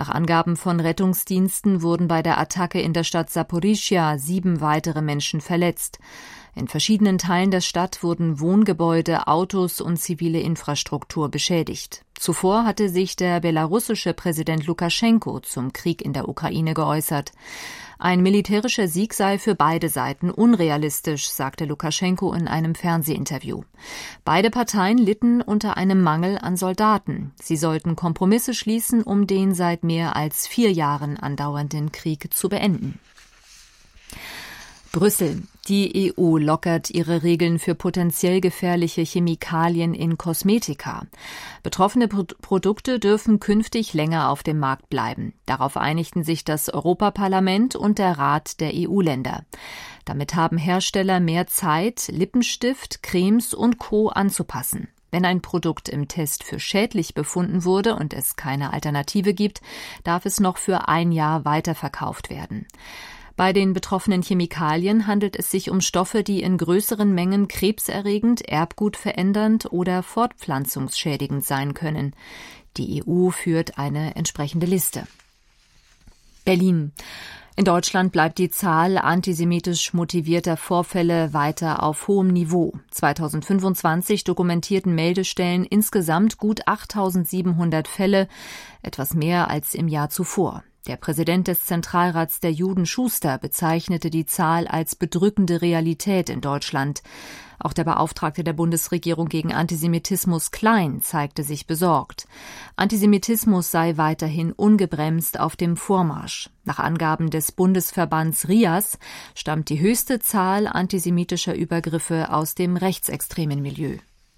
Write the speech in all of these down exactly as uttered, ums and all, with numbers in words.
Nach Angaben von Rettungsdiensten wurden bei der Attacke in der Stadt Saporischschja sieben weitere Menschen verletzt. In verschiedenen Teilen der Stadt wurden Wohngebäude, Autos und zivile Infrastruktur beschädigt. Zuvor hatte sich der belarussische Präsident Lukaschenko zum Krieg in der Ukraine geäußert. Ein militärischer Sieg sei für beide Seiten unrealistisch, sagte Lukaschenko in einem Fernsehinterview. Beide Parteien litten unter einem Mangel an Soldaten. Sie sollten Kompromisse schließen, um den seit mehr als vier Jahren andauernden Krieg zu beenden. Brüssel. Die E U lockert ihre Regeln für potenziell gefährliche Chemikalien in Kosmetika. Betroffene Pro- Produkte dürfen künftig länger auf dem Markt bleiben. Darauf einigten sich das Europaparlament und der Rat der E U-Länder. Damit haben Hersteller mehr Zeit, Lippenstift, Cremes und Co. anzupassen. Wenn ein Produkt im Test für schädlich befunden wurde und es keine Alternative gibt, darf es noch für ein Jahr weiterverkauft werden. Bei den betroffenen Chemikalien handelt es sich um Stoffe, die in größeren Mengen krebserregend, erbgutverändernd oder fortpflanzungsschädigend sein können. Die E U führt eine entsprechende Liste. Berlin. In Deutschland bleibt die Zahl antisemitisch motivierter Vorfälle weiter auf hohem Niveau. zweitausendfünfundzwanzig dokumentierten Meldestellen insgesamt gut achttausendsiebenhundert Fälle, etwas mehr als im Jahr zuvor. Der Präsident des Zentralrats der Juden, Schuster, bezeichnete die Zahl als bedrückende Realität in Deutschland. Auch der Beauftragte der Bundesregierung gegen Antisemitismus, Klein, zeigte sich besorgt. Antisemitismus sei weiterhin ungebremst auf dem Vormarsch. Nach Angaben des Bundesverbands RIAS stammt die höchste Zahl antisemitischer Übergriffe aus dem rechtsextremen Milieu.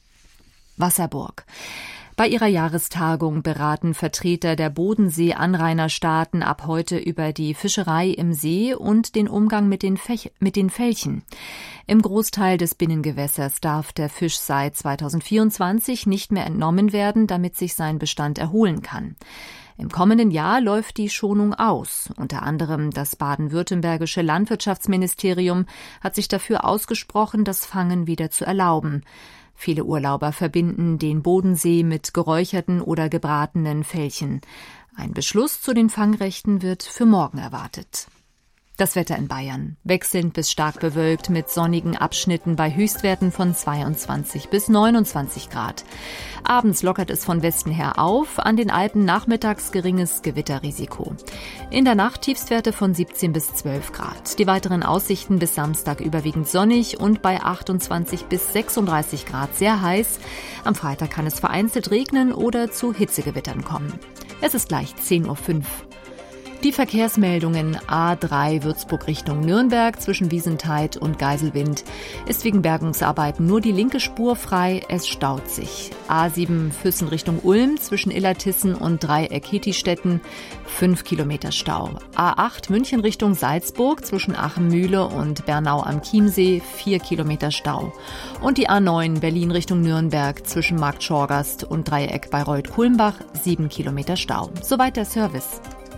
Wasserburg. Bei ihrer Jahrestagung beraten Vertreter der Bodensee-Anrainerstaaten ab heute über die Fischerei im See und den Umgang mit den, Fech- mit den Felchen. Im Großteil des Binnengewässers darf der Fisch seit zweitausendvierundzwanzig nicht mehr entnommen werden, damit sich sein Bestand erholen kann. Im kommenden Jahr läuft die Schonung aus. Unter anderem das baden-württembergische Landwirtschaftsministerium hat sich dafür ausgesprochen, das Fangen wieder zu erlauben. Viele Urlauber verbinden den Bodensee mit geräucherten oder gebratenen Felchen. Ein Beschluss zu den Fangrechten wird für morgen erwartet. Das Wetter in Bayern. Wechselnd bis stark bewölkt mit sonnigen Abschnitten bei Höchstwerten von zweiundzwanzig bis neunundzwanzig Grad. Abends lockert es von Westen her auf, an den Alpen nachmittags geringes Gewitterrisiko. In der Nacht Tiefstwerte von siebzehn bis zwölf Grad. Die weiteren Aussichten bis Samstag überwiegend sonnig und bei achtundzwanzig bis sechsunddreißig Grad sehr heiß. Am Freitag kann es vereinzelt regnen oder zu Hitzegewittern kommen. Es ist gleich zehn Uhr fünf. Die Verkehrsmeldungen: A drei Würzburg Richtung Nürnberg zwischen Wiesentheid und Geiselwind ist wegen Bergungsarbeiten nur die linke Spur frei, es staut sich. A sieben Füssen Richtung Ulm zwischen Illertissen und Dreieck Hetistetten, fünf Kilometer Stau. A acht München Richtung Salzburg zwischen Achemühle und Bernau am Chiemsee, vier Kilometer Stau. Und die A neun Berlin Richtung Nürnberg zwischen Markt Schorgast und Dreieck Bayreuth-Kulmbach, sieben Kilometer Stau. Soweit der Service.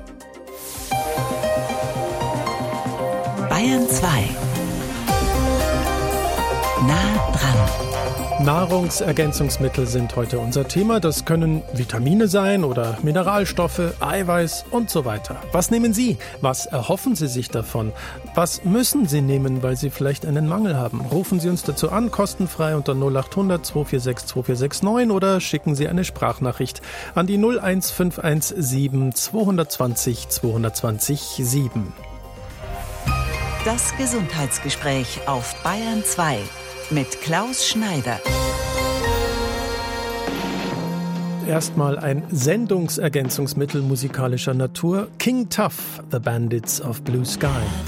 Bayern zwei. Nah dran. Nahrungsergänzungsmittel sind heute unser Thema. Das können Vitamine sein oder Mineralstoffe, Eiweiß und so weiter. Was nehmen Sie? Was erhoffen Sie sich davon? Was müssen Sie nehmen, weil Sie vielleicht einen Mangel haben? Rufen Sie uns dazu an, kostenfrei unter null acht hundert zwei vier sechs zwei vier sechs neun oder schicken Sie eine Sprachnachricht an die null eins fünf eins sieben zwei zwei null zwei zwei null sieben. Das Gesundheitsgespräch auf Bayern zwei mit Klaus Schneider. Erstmal ein Sendungsergänzungsmittel musikalischer Natur. King Tuff, The Bandits of Blue Sky.